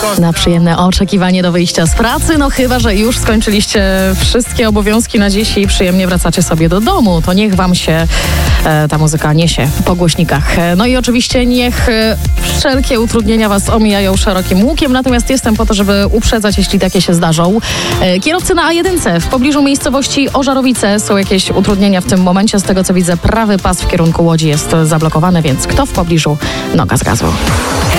Na przyjemne oczekiwanie do wyjścia z pracy, no chyba że już skończyliście wszystkie obowiązki na dziś i przyjemnie wracacie sobie do domu, to niech wam się ta muzyka niesie po głośnikach. No i oczywiście niech wszelkie utrudnienia was omijają szerokim łukiem, natomiast jestem po to, żeby uprzedzać, jeśli takie się zdarzą. Kierowcy na A1 w pobliżu miejscowości Ożarowice są jakieś utrudnienia w tym momencie. Z tego co widzę, prawy pas w kierunku Łodzi jest zablokowany, więc kto w pobliżu, noga z gazu.